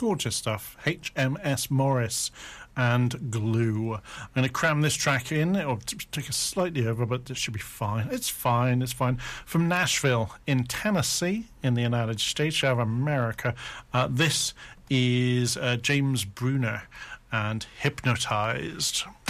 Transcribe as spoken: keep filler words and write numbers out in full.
Gorgeous stuff. H M S Morris and Glue. I'm going to cram this track in. It'll t- take us slightly over, but it should be fine. It's fine. It's fine. From Nashville in Tennessee in the United States of America. Uh, this is uh, James Bruner and Hypnotized.